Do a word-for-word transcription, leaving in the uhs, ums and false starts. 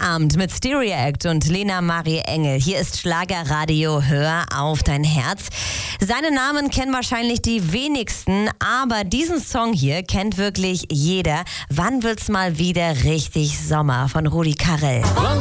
Abend mit Stereo Act und Lena Marie Engel. Hier ist Schlagerradio, hör auf dein Herz. Seinen Namen kennen wahrscheinlich die wenigsten, aber diesen Song hier kennt wirklich jeder. Wann wird's mal wieder richtig Sommer von Rudi Carrell?